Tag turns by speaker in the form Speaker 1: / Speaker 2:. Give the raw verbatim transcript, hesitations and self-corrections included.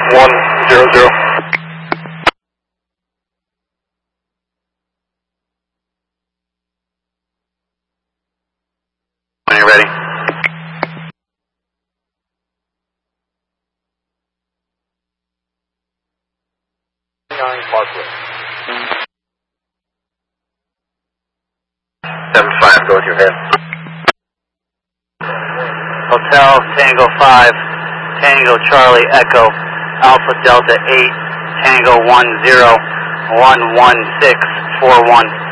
Speaker 1: one zero zero. When you're ready.
Speaker 2: nine Parkway.
Speaker 1: seven five, go with your head.
Speaker 3: Hotel Tango five, Tango Charlie Echo, Alpha Delta eight, Tango one zero, one one six four one.